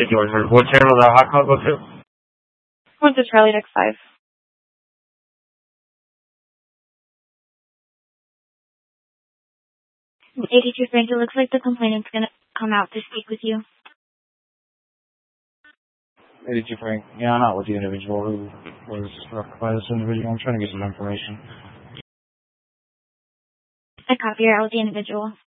What channel did the hot call go to? Went to Charlie Deck 5. 82 Frank, it looks like the complainant's going to come out to speak with you. 82 Frank. Yeah, I'm not with the individual who was struck by this individual. I'm trying to get some information. I copy her out with the individual.